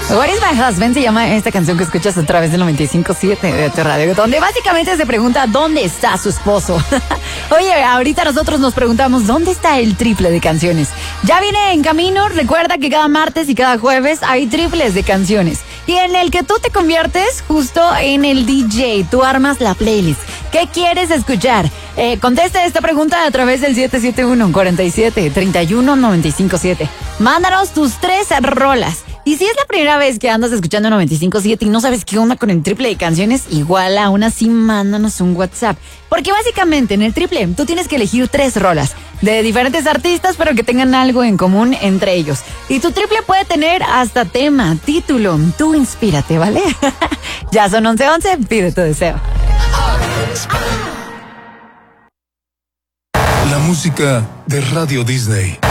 What is My Husband se llama esta canción que escuchas a través del 95.7 de tu radio, donde básicamente se pregunta ¿dónde está su esposo? Oye, ahorita nosotros nos preguntamos ¿dónde está el triple de canciones? Ya viene en camino, recuerda que cada martes y cada jueves hay triples de canciones y en el que tú te conviertes justo en el DJ, tú armas la playlist. ¿Qué quieres escuchar? Contesta esta pregunta a través del 771-47-31-957. Mándanos tus 3 rolas. Y si es la primera vez que andas escuchando 95.7 y no sabes qué onda con el triple de canciones, igual aún así mándanos un WhatsApp. Porque básicamente en el triple tú tienes que elegir 3 rolas de diferentes artistas, pero que tengan algo en común entre ellos. Y tu triple puede tener hasta tema, título. Tú inspírate, ¿vale? Ya son 11:11, pide tu deseo. La música de Radio Disney.